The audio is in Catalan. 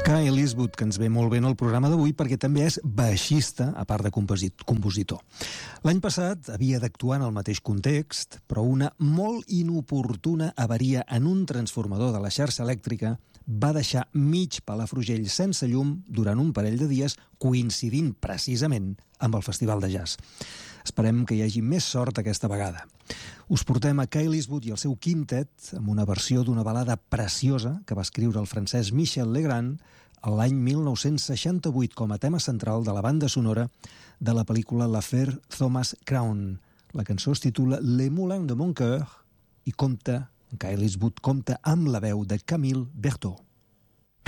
Kyle Eastwood, que ens ve molt bé en el programa d'avui perquè també és baixista, a part de compositor. L'any passat havia d'actuar en el mateix context, però una molt inoportuna avaria en un transformador de la xarxa elèctrica va deixar mig Palafrugell sense llum durant un parell de dies, coincidint precisament amb el Festival de Jazz. Esperem que hi hagi més sort aquesta vegada. Us portem a Kyle Eastwood i el seu quintet amb una versió d'una balada preciosa que va escriure el francès Michel Legrand l'any 1968 com a tema central de la banda sonora de la pel·lícula L'affaire Thomas Crown. La cançó es titula Le Moulin de mon cœur i Kyle Eastwood compta amb la veu de Camille Berthaud.